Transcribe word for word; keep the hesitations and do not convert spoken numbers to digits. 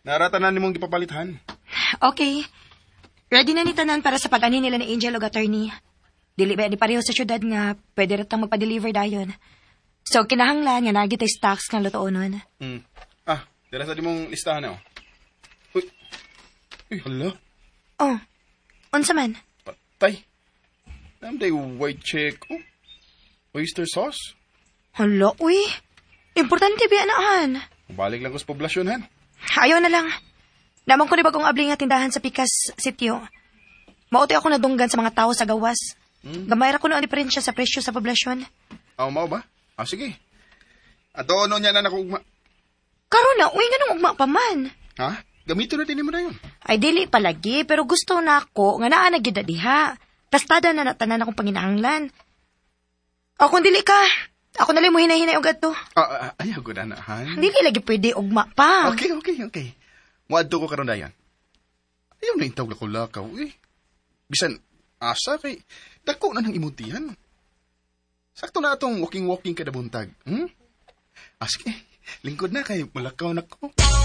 Naratanan nimong gipapalithan. Okay. Ready na ni tanan para sa pag-ani nila ni Angel o attorney. Dili ba ni pareho sa syudad nga pwede ratang magpa-deliver dayon. So, kinahanglan nga nagitay stocks nga lotoonon. Hmm. Ah, dira sa di mong listahan na, oh. Uy. Uy, hala. Oh, unsa man? Patay. Namday white check, oh. Oyster sauce. Hala, uy. Importante ba anaan? Balik lang ko sa poblasyon, han. Ayaw na lang. Naman ko ni bagong abli nga tindahan sa Pikas sitio. Mauti ako nadunggan sa mga tao sa gawas. Hmm. Gamayra ko no ang diferensya sa presyo sa poblasyon. Aw, mao ba? Ah, sige. Ato, ano niya na nakugma? Karon na, uy, nga nung ugma pa man. Ha? Gamito na din mo na yun. Ay, dili palagi, pero gusto na ako nga naa nagyuda diha. Tastada na natanan akong panginahanglan. O kung dili ka, ako nalang mo hinahinay og adto. Ah, ah, ayaw ko na na, han. Dili lagi pwede ugma pa. Okay, okay, okay. Muadto ko karon dayan. Ayaw na intawag ko lakaw, eh. Bisan, asa kay, dako na ng imutihan. Sakto na itong walking-walking kada buntag. Hmm? Ah, sige, lingkod na kay malakaw na ko.